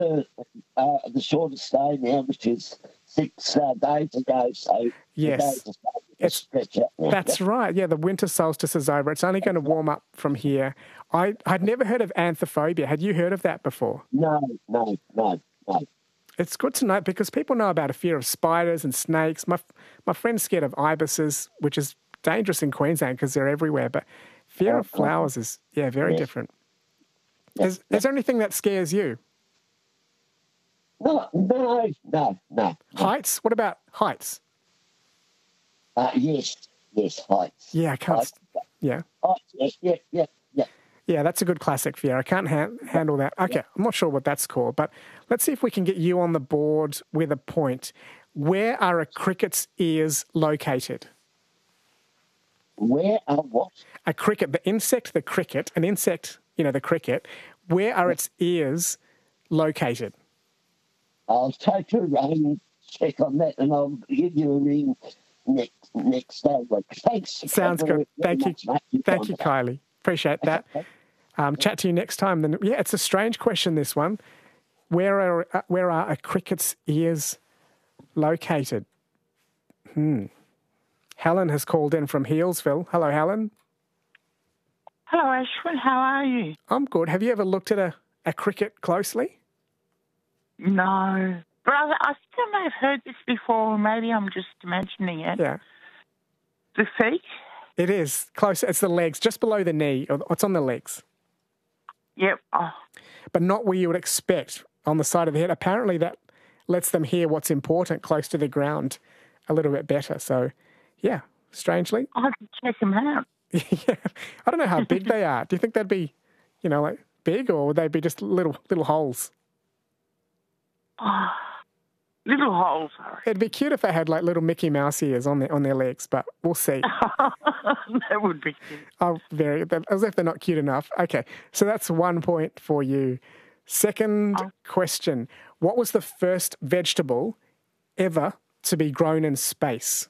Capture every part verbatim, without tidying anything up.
uh, the shortest day now, which is six uh, days ago. So Yes. the days It's, stretch out now. That's right. Yeah, the winter solstice is over. It's only going to warm up from here. I, I'd never heard of anthrophobia. Had you heard of that before? No, no, no, no. It's good to know because people know about a fear of spiders and snakes. My my friend's scared of ibises, which is dangerous in Queensland because they're everywhere. But fear of flowers is, yeah, very Yes. different. Yes. Is, is there anything that scares you? No, no, no, no. Heights? What about heights? Uh, yes, yes, heights. Yeah, I can't. Heights. Yeah. Heights, yes, yeah, yeah, yeah. Yeah, that's a good classic fear. I can't ha- handle that. Okay, I'm not sure what that's called, but let's see if we can get you on the board with a point. Where are a cricket's ears located? Where are what? A cricket, the insect, the cricket, an insect, you know, the cricket. Where are its ears located? I'll take a ring, check on that, and I'll give you a ring next next day. Thanks. Sounds good. Thank you. Thank you, Kylie. Appreciate that. Um, chat to you next time. Then, yeah, it's a strange question, this one. Where are uh, where are a cricket's ears located? Hmm. Helen has called in from Healesville. Hello, Helen. Hello, Ashwin. How are you? I'm good. Have you ever looked at a, a cricket closely? No. But I, I think I may have heard this before. Maybe I'm just imagining it. Yeah. The feet? It is. Close. It's the legs, just below the knee. Or it's on the legs. Yep. Oh. But not where you would expect, on the side of the head. Apparently that lets them hear what's important close to the ground a little bit better. So, yeah, strangely. I have to check them out. Yeah. I don't know how big they are. Do you think they'd be, you know, like big, or would they be just little little holes? Oh, little holes. It'd be cute if they had like little Mickey Mouse ears on their on their legs, but we'll see. That would be cute. Oh, very, as if they're not cute enough. Okay, so that's one point for you. Second oh. question. What was the first vegetable ever to be grown in space?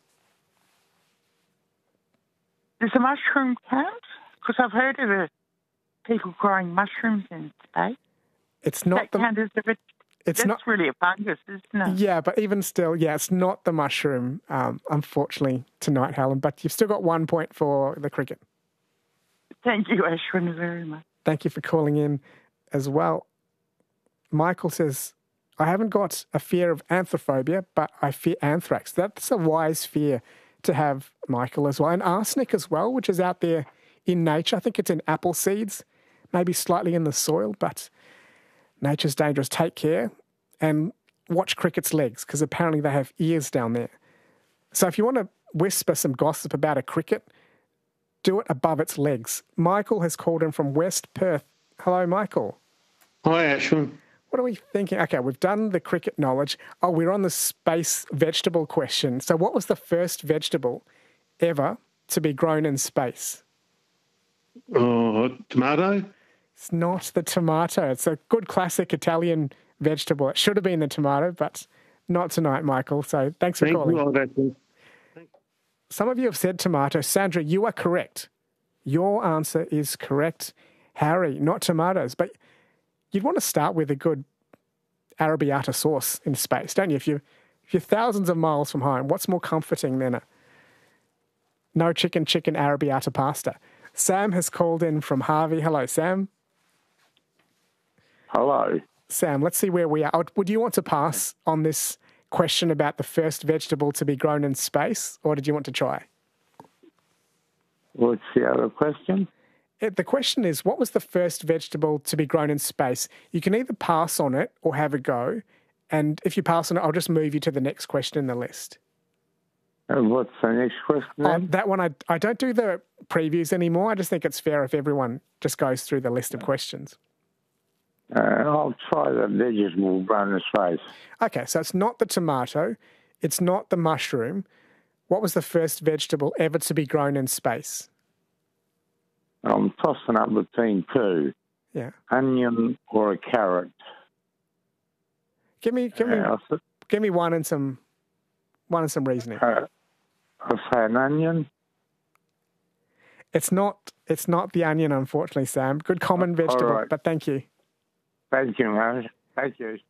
Does a mushroom count? Because I've heard of the people growing mushrooms in space. It's not that the... count as a vegetable? It's That's not really a fungus, isn't it? Yeah, but even still, yeah, it's not the mushroom, um, unfortunately, tonight, Helen. But you've still got one point for the cricket. Thank you, Ashwin, very much. Thank you for calling in as well. Michael says, I haven't got a fear of anthrophobia, but I fear anthrax. That's a wise fear to have, Michael, as well. And arsenic as well, which is out there in nature. I think it's in apple seeds, maybe slightly in the soil, but... nature's dangerous. Take care and watch cricket's legs because apparently they have ears down there. So if you want to whisper some gossip about a cricket, do it above its legs. Michael has called in from West Perth. Hello, Michael. Hi, Ashwin. What are we thinking? Okay, we've done the cricket knowledge. Oh, we're on the space vegetable question. So what was the first vegetable ever to be grown in space? Oh, tomato? It's not the tomato. It's a good classic Italian vegetable. It should have been the tomato, but not tonight, Michael. So thanks for Thank calling. You, Ashwin. Some of you have said tomato. Sandra, you are correct. Your answer is correct. Harry, not tomatoes. But you'd want to start with a good arrabbiata sauce in space, don't you? If, you, if you're thousands of miles from home, what's more comforting than a no chicken, chicken arrabbiata pasta? Sam has called in from Harvey. Hello, Sam. Hello. Sam, let's see where we are. Would you want to pass on this question about the first vegetable to be grown in space, or did you want to try? What's the other question? It, the question is, what was the first vegetable to be grown in space? You can either pass on it or have a go. And if you pass on it, I'll just move you to the next question in the list. And what's the next question then? Oh, that one, I, I don't do the previews anymore. I just think it's fair if everyone just goes through the list of questions. Uh, I'll try the vegetable grown in space. Okay, so it's not the tomato. It's not the mushroom. What was the first vegetable ever to be grown in space? I'm tossing up between two. Yeah. Onion or a carrot. Give me, give me, Uh, give me one and some, one and some reasoning. uh, I'll say an onion. It's not, it's not the onion, unfortunately, Sam. Good common vegetable, right. but thank you. Thank you, man. Thank you.